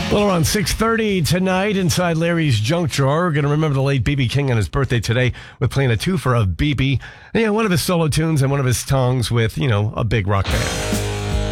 Well, around 6:30 tonight inside Larry's Junk Drawer, we're going to remember the late B.B. King on his birthday today with playing a twofer of B.B. One of his solo tunes and one of his songs with, a big rock band.